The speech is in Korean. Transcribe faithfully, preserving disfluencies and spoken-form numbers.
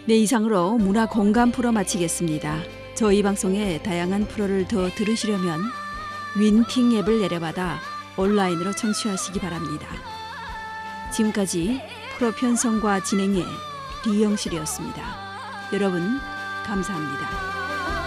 네, 이상으로 문화 공감 프로 마치겠습니다. 저희 방송의 다양한 프로를 더 들으시려면 윈팅 앱을 내려받아 온라인으로 청취하시기 바랍니다. 지금까지 프로 편성과 진행의 리영실이었습니다. 여러분 감사합니다.